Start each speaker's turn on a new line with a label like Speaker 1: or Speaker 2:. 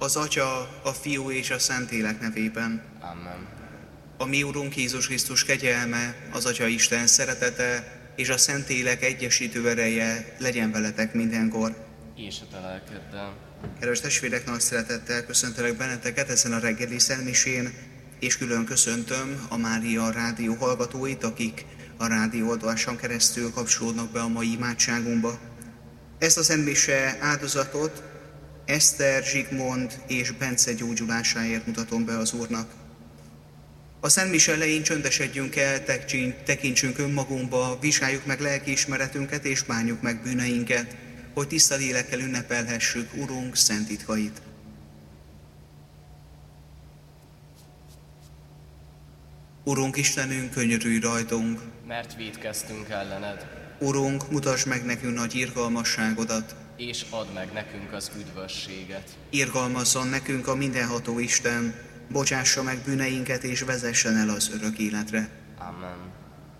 Speaker 1: az Atya, a Fiú és a Szentlélek nevében.
Speaker 2: Amen.
Speaker 1: A mi Urunk Jézus Krisztus kegyelme, az Atya Isten szeretete és a Szentlélek egyesítő ereje legyen veletek mindenkor.
Speaker 2: És a te lelkeddel.
Speaker 1: Kedves testvérek, nagy szeretettel köszöntelek benneteket ezen a reggeli szentmisén, és külön köszöntöm a Mária Rádió hallgatóit, akik a rádióoldaláson keresztül kapcsolódnak be a mai imádságunkba. Ezt a szentmise áldozatot Eszter, Zsigmond és Bence gyógyulásáért mutatom be az Úrnak. A szentmise elején csöndesedjünk el, tekintsünk önmagunkba, vizsgáljuk meg lelkiismeretünket és bánjuk meg bűneinket, hogy tiszta lélekkel ünnepelhessük Urunk szent titkait. Urunk Istenünk, könyörülj rajtunk!
Speaker 2: Mert vétkeztünk ellened.
Speaker 1: Urunk, mutasd meg nekünk nagy irgalmasságodat!
Speaker 2: És add meg nekünk az üdvösséget.
Speaker 1: Irgalmazzon nekünk a mindenható Isten, bocsássa meg bűneinket és vezessen el az örök életre.
Speaker 2: Amen.